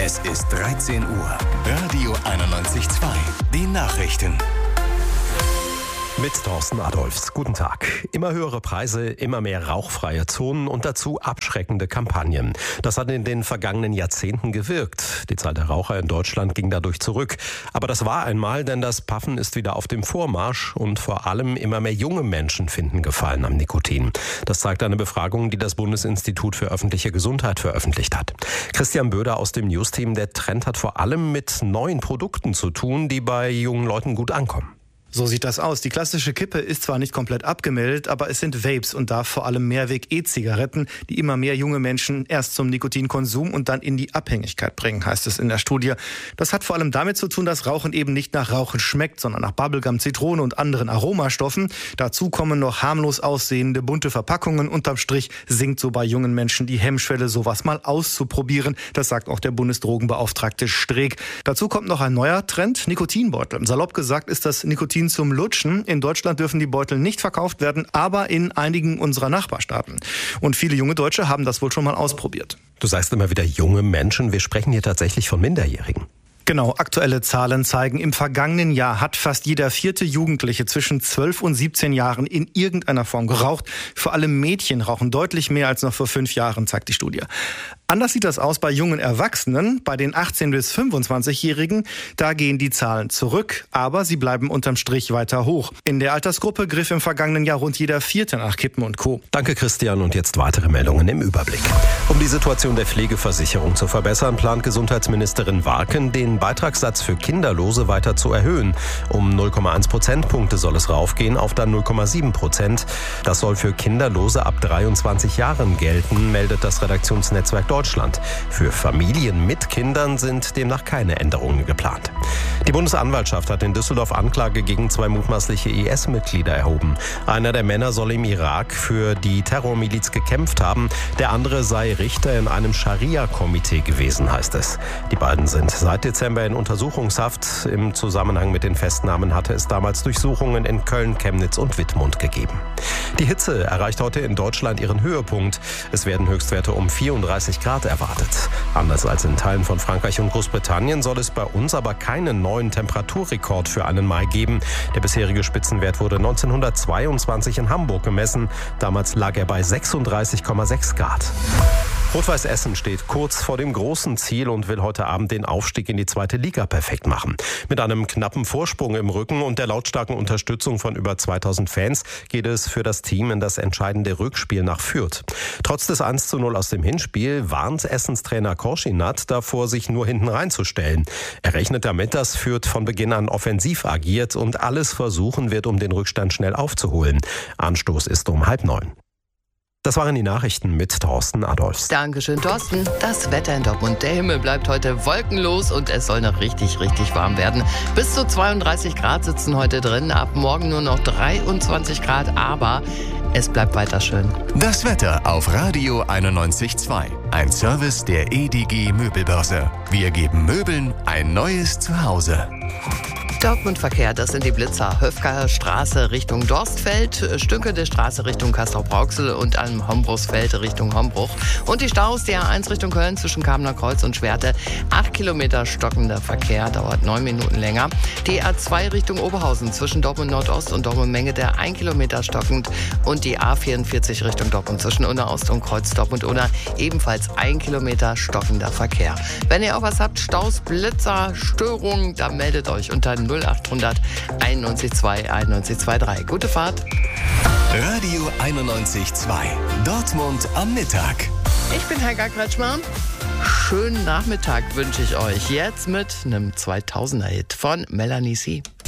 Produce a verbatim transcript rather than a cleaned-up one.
Es ist dreizehn Uhr. Radio einundneunzig Komma zwei. Die Nachrichten. Mit Thorsten Adolphs. Guten Tag. Immer höhere Preise, immer mehr rauchfreie Zonen und dazu abschreckende Kampagnen. Das hat in den vergangenen Jahrzehnten gewirkt. Die Zahl der Raucher in Deutschland ging dadurch zurück. Aber das war einmal, denn das Paffen ist wieder auf dem Vormarsch und vor allem immer mehr junge Menschen finden Gefallen am Nikotin. Das zeigt eine Befragung, die das Bundesinstitut für öffentliche Gesundheit veröffentlicht hat. Christian Böder aus dem News-Team. Der Trend hat vor allem mit neuen Produkten zu tun, die bei jungen Leuten gut ankommen. So sieht das aus. Die klassische Kippe ist zwar nicht komplett abgemeldet, aber es sind Vapes und da vor allem Mehrweg-E-Zigaretten, die immer mehr junge Menschen erst zum Nikotinkonsum und dann in die Abhängigkeit bringen, heißt es in der Studie. Das hat vor allem damit zu tun, dass Rauchen eben nicht nach Rauchen schmeckt, sondern nach Bubblegum, Zitrone und anderen Aromastoffen. Dazu kommen noch harmlos aussehende bunte Verpackungen. Unterm Strich sinkt so bei jungen Menschen die Hemmschwelle, sowas mal auszuprobieren. Das sagt auch der Bundesdrogenbeauftragte Streeck. Dazu kommt noch ein neuer Trend, Nikotinbeutel. Salopp gesagt ist das Nikotin zum Lutschen. In Deutschland dürfen die Beutel nicht verkauft werden, aber in einigen unserer Nachbarstaaten. Und viele junge Deutsche haben das wohl schon mal ausprobiert. Du sagst immer wieder junge Menschen. Wir sprechen hier tatsächlich von Minderjährigen. Genau, aktuelle Zahlen zeigen, im vergangenen Jahr hat fast jeder vierte Jugendliche zwischen zwölf und siebzehn Jahren in irgendeiner Form geraucht. Vor allem Mädchen rauchen deutlich mehr als noch vor fünf Jahren, zeigt die Studie. Anders sieht das aus bei jungen Erwachsenen. Bei den achtzehn- bis fünfundzwanzigjährigen, da gehen die Zahlen zurück, aber sie bleiben unterm Strich weiter hoch. In der Altersgruppe griff im vergangenen Jahr rund jeder Vierte nach Kippen und Co. Danke, Christian. Und jetzt weitere Meldungen im Überblick. Um die Situation der Pflegeversicherung zu verbessern, plant Gesundheitsministerin Warken, den Beitragssatz für Kinderlose weiter zu erhöhen. Um null Komma eins Prozentpunkte soll es raufgehen auf dann null Komma sieben Prozent. Das soll für Kinderlose ab dreiundzwanzig Jahren gelten, meldet das Redaktionsnetzwerk Deutschland. Für Familien mit Kindern sind demnach keine Änderungen geplant. Die Bundesanwaltschaft hat in Düsseldorf Anklage gegen zwei mutmaßliche I S-Mitglieder erhoben. Einer der Männer soll im Irak für die Terrormiliz gekämpft haben. Der andere sei Richter in einem Scharia-Komitee gewesen, heißt es. Die beiden sind seit Dezember in Untersuchungshaft. Im Zusammenhang mit den Festnahmen hatte es damals Durchsuchungen in Köln, Chemnitz und Wittmund gegeben. Die Hitze erreicht heute in Deutschland ihren Höhepunkt. Es werden Höchstwerte um vierunddreißig Grad erwartet. Anders als in Teilen von Frankreich und Großbritannien soll es bei uns aber keinen neuen Temperaturrekord für einen Mai geben. Der bisherige Spitzenwert wurde neunzehnhundertzweiundzwanzig in Hamburg gemessen. Damals lag er bei sechsunddreißig Komma sechs Grad. Rot-Weiß Essen steht kurz vor dem großen Ziel und will heute Abend den Aufstieg in die zweite Liga perfekt machen. Mit einem knappen Vorsprung im Rücken und der lautstarken Unterstützung von über zweitausend Fans geht es für das Team in das entscheidende Rückspiel nach Fürth. Trotz des eins zu null aus dem Hinspiel warnt Essens Trainer Korschinat davor, sich nur hinten reinzustellen. Er rechnet damit, dass Fürth von Beginn an offensiv agiert und alles versuchen wird, um den Rückstand schnell aufzuholen. Anstoß ist um halb neun. Das waren die Nachrichten mit Thorsten Adolphs. Dankeschön, Thorsten. Das Wetter in Dortmund. Der Himmel bleibt heute wolkenlos und es soll noch richtig, richtig warm werden. Bis zu zweiunddreißig Grad sitzen heute drin. Ab morgen nur noch dreiundzwanzig Grad, aber es bleibt weiter schön. Das Wetter auf Radio einundneunzig Komma zwei. Ein Service der E D G Möbelbörse. Wir geben Möbeln ein neues Zuhause. Dortmund-Verkehr, das sind die Blitzer. Höfkaer Straße Richtung Dorstfeld, Stünkede Straße Richtung Castrop-Rauxel und am Hombruchsfeld Richtung Hombruch. Und die Staus, die A eins Richtung Köln zwischen Kamener Kreuz und Schwerte. Acht Kilometer stockender Verkehr, dauert neun Minuten länger. Die A zwei Richtung Oberhausen zwischen Dortmund Nordost und Dortmund Mengede ein Kilometer stockend. Und die A vierundvierzig Richtung Dortmund zwischen Unna Ost und Kreuz Dortmund Unna ebenfalls ein Kilometer stockender Verkehr. Wenn ihr auch was habt, Staus, Blitzer, Störungen, dann meldet euch unter null achthundert einundneunzig zwei einundneunzig drei. Gute Fahrt. Radio einundneunzig Komma zwei. Dortmund am Mittag. Ich bin Helga Kretschmann. Schönen Nachmittag wünsche ich euch. Jetzt mit einem zweitausender-Hit von Melanie C.